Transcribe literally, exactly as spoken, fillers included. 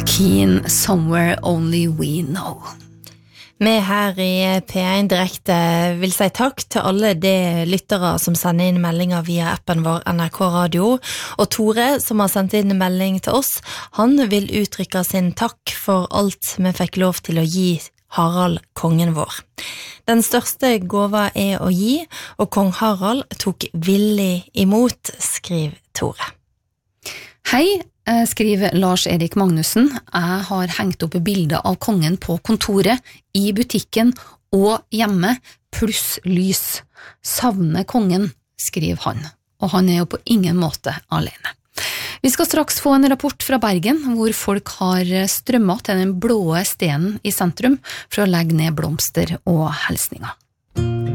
Keen, Somewhere Only We Know. Vi her i P en Direkte vil si takk til alle de lyttere som sender inn meldinger via appen vår N R K Radio, og Tore som har sendt inn melding til oss. Han vil uttrykke sin takk for alt vi fikk lov til å gi Harald, kongen vår. Den største gåva er å gi, og kong Harald tok villig imot, skriver Tore. Hei, skriver Lars-Erik Magnussen. Jeg har hengt opp bilder av kongen på kontoret, i butikken og hjemme, pluss lys. Savner kongen, skriver han. Og han er jo på ingen måte alene. Vi skal straks få en rapport fra Bergen, hvor folk har strømmet til den blåe stenen i sentrum for å legge ned blomster og helsninger.